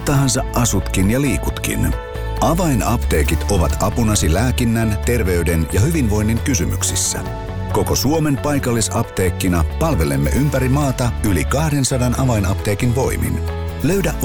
tahansa asutkin ja liikutkin. Avainapteekit ovat apunasi lääkinnän, terveyden ja hyvinvoinnin kysymyksissä. Koko Suomen paikallisapteekkina palvelemme ympäri maata yli 200 avainapteekin voimin. Löydä